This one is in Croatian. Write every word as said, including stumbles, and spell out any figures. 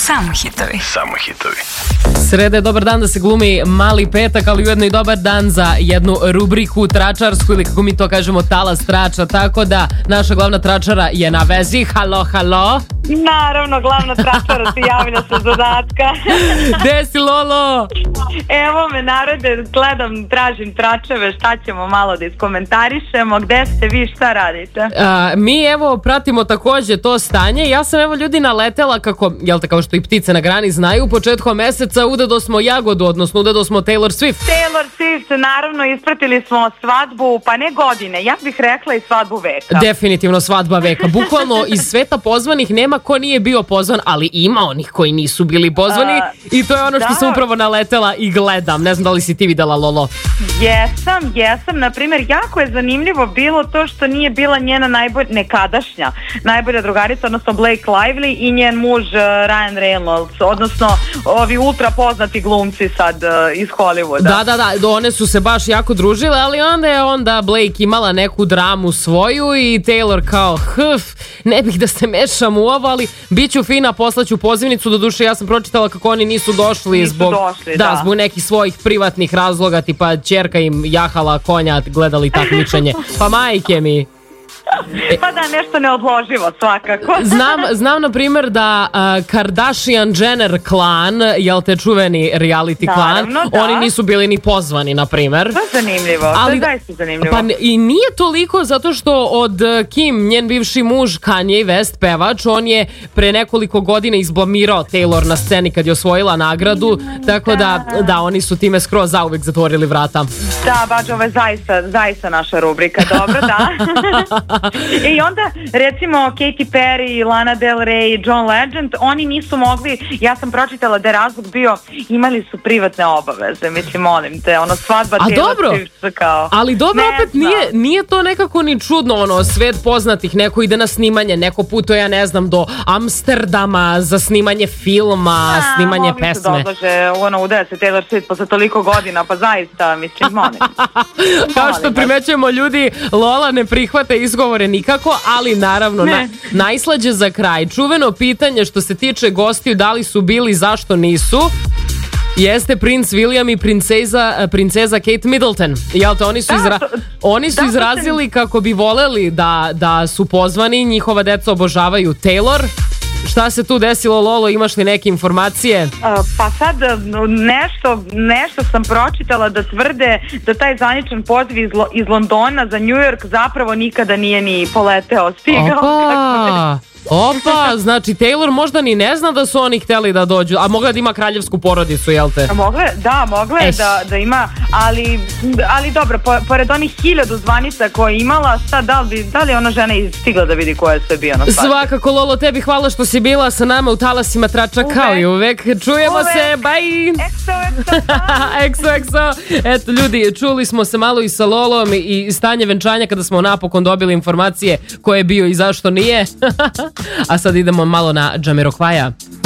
Samo hitovi. Samo hitovi. Sreda je dobar dan da se glumi mali petak, ali ujedno i dobar dan za jednu rubriku tračarsku ili kako mi to kažemo talas trača, tako da naša glavna tračara je na vezi. Halo, halo. Naravno, glavna tračara se javlja sa dodatka. Gde si, Lolo? Evo me, narode, gledam, tražim tračeve, šta ćemo malo da iskomentarišemo, gde ste vi, šta radite? A, mi evo pratimo takođe to stanje. Ja sam evo ljudi naletela kako, jel te, kao što i ptice na grani znaju, početkom meseca udado smo jagodu, odnosno udado smo Taylor Swift. Taylor Swift, naravno, ispratili smo svadbu, pa ne godine, ja bih rekla i svadbu veka. Definitivno svadba veka. Bukvalno iz sveta pozvanih nema ko nije bio pozvan, ali ima onih koji nisu bili pozvani A, i to je ono što da. sam upravo naletela i gledam. Ne znam da li si ti videla, Lolo. Jesam, jesam. Naprimjer, jako je zanimljivo bilo to što nije bila njena najbolja, nekadašnja najbolja drugarica, odnosno Blake Lively i njen muž uh, Ryan Reynolds, odnosno ovi ultra poznati glumci sad uh, iz Hollywooda. Da, da, da, one su se baš jako družile, ali onda je onda Blake imala neku dramu svoju i Taylor kao, hf, ne bih da se mešam u ovo, ali bit ću fina, poslaću pozivnicu. Do duše, ja sam pročitala kako oni nisu došli nisu zbog, došli, da, da. zbog nekih svojih privatnih razloga, tipa ćerka im jahala konja, gledali takmičenje. Pa majke mi. Pa da, nešto neodloživo svakako. Znam, znam na primjer da uh, Kardashian-Jenner klan, jel te čuveni reality Naravno, klan, da. oni nisu bili ni pozvani, na primjer. To je zanimljivo, Ali, to je zaista zanimljivo. Pa i nije toliko zato što od Kim, njen bivši muž Kanye West, pevač, on je pre nekoliko godina izblamirao Taylor na sceni kad je osvojila nagradu, tako da, da, oni su time skroz zauvek zatvorili vrata. Da, baš ovo je zaista, zaista naša rubrika, dobro, da. I onda, recimo, Katy Perry, Lana Del Rey, John Legend, oni nisu mogli, ja sam pročitala da je razlog bio, imali su privatne obaveze, mislim, molim te, ono, svadba A Taylor dobro, Swift kao... ali dobro, Ne opet znam. nije, nije to nekako ni čudno, ono, svet poznatih, neko ide na snimanje, neko putuje, ja ne znam, do Amsterdama za snimanje filma, A, snimanje mogli su pesme. da odlože, ono, udaje se Taylor Swift posle toliko godina, pa zaista, mislim, molim. Kao što Molim vas. primećujemo, ljudi, Lola ne prihvate izgovore nikako, ali naravno, na, najslađe za kraj. Čuveno pitanje što se tiče gostiju, da li su bili, zašto nisu, jeste princ William i princeza, princeza Kate Middleton. Jel te, oni su, Da, izra, to- oni su da, to izrazili kako bi voleli da, da su pozvani, njihova deca obožavaju Taylor. Šta se tu desilo, Lolo, imaš li neke informacije? Uh, pa sad uh, nešto, nešto sam pročitala da tvrde da taj zvaničan poziv iz, Lo- iz Londona za New York zapravo nikada nije ni poleteo, stigao. Opa! Opa, znači Taylor možda ni ne zna da su oni hteli da dođu, a mogla da ima kraljevsku porodicu, jel te? Mogle, da, mogla je Eš. da, da ima, ali, ali dobro, po, pored onih hiljadu zvanica koje je imala, sad da li, da li je ona žena i stigla da vidi ko je sve bio na svadbi? Svakako, Lolo, tebi hvala što si bila sa nama u talasima trača kao i uvek. Čujemo Uvek. se, bye! Ekso, ekso, bye. Ekso, ekso. Eto, ljudi, čuli smo se malo i sa Lolom i stanje venčanja kada smo napokon dobili informacije ko je bio i zašto nije. A sad idemo malo na Jamiroquaia.